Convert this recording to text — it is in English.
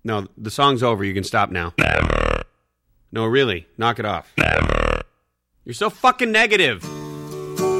No, the song's over. You can stop now. Never. No, really. Knock it off. Never. You're so fucking negative.